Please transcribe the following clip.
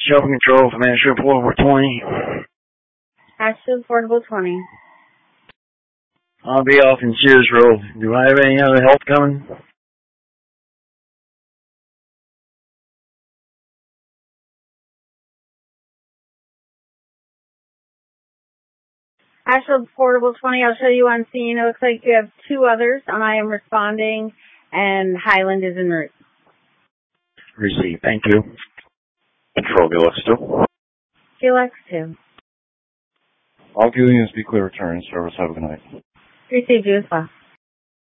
Shelter Control, Commander Portable 20. Asheville Portable 20. I'll be off in Sears Road. Do I have any other help coming? Asheville Portable 20, I'll show you on scene. It looks like you have 2 others, and I am responding, and Highland is en route. Receive. Thank you. Control Helix 2. Helix 2. All units be clear return. Service. Have a good night. Received you as well.